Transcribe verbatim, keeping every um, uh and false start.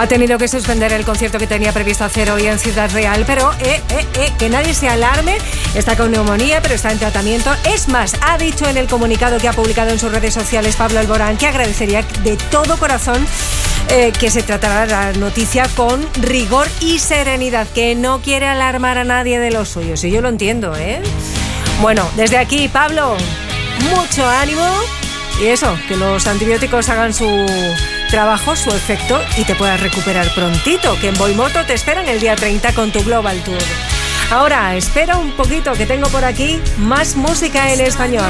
Ha tenido que suspender el concierto que tenía previsto hacer hoy en Ciudad Real, pero eh, eh, eh, que nadie se alarme. Está con neumonía, pero está en tratamiento. Es más, ha dicho en el comunicado que ha publicado en sus redes sociales Pablo Alborán que agradecería de todo corazón eh, que se tratara la noticia con rigor y serenidad, que no quiere alarmar a nadie de los suyos. Y yo lo entiendo, ¿eh? Bueno, desde aquí, Pablo, mucho ánimo y eso, que los antibióticos hagan su trabajo, su efecto y te puedas recuperar prontito, que en Boimoto te esperan el día treinta con tu Global Tour. Ahora, espera un poquito que tengo por aquí más música en español.